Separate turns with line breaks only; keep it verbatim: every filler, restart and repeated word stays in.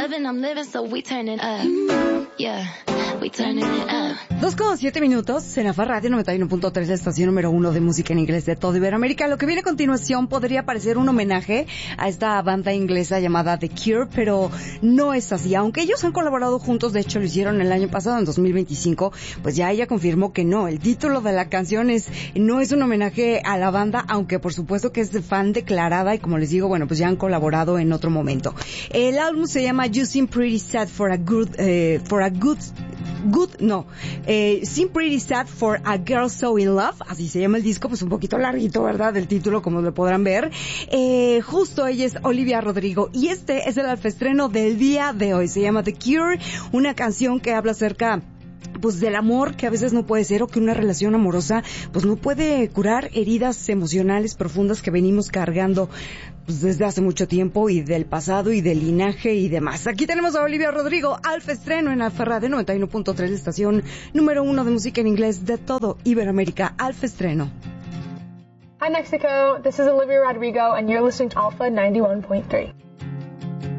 living, I'm living, so we turning up. Yeah, we turning it up.
Dos con siete minutos en Alfa Radio noventa y uno punto tres, la estación número uno de música en inglés de todo Iberoamérica. Lo que viene a continuación podría parecer un homenaje a esta banda inglesa llamada The Cure, pero no es así. Aunque ellos han colaborado juntos, de hecho lo hicieron el año pasado, en dos mil veinticinco, pues ya ella confirmó que no. El título de la canción es, no es un homenaje a la banda, aunque por supuesto que es de fan declarada, y como les digo, bueno, pues ya han colaborado en otro momento. El álbum se llama You Seem Pretty Sad for a Good, eh, for a Good, Good, no, eh, Seem Pretty Sad for a Girl So In Love, así se llama el disco, pues un poquito larguito, ¿verdad? El título, como lo podrán ver. Eh, justo ella es Olivia Rodrigo, y este es el alfaestreno del día de hoy. Se llama The Cure, una canción que habla acerca pues del amor que a veces no puede ser, o que una relación amorosa pues no puede curar heridas emocionales profundas que venimos cargando pues desde hace mucho tiempo, y del pasado y del linaje y demás. Aquí tenemos a Olivia Rodrigo, Alfa Estreno en Alfa Radio noventa y uno punto tres, la estación número uno de música en inglés de todo Iberoamérica. Alfa Estreno.
Hi Mexico, this is Olivia Rodrigo and you're listening to Alpha ninety-one point three.